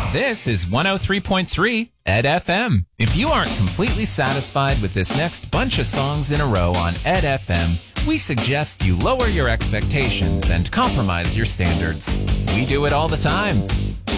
This is 103.3 Ed FM. If you aren't completely satisfied with this next bunch of songs in a row on Ed FM, we suggest you lower your expectations and compromise your standards. We do it all the time.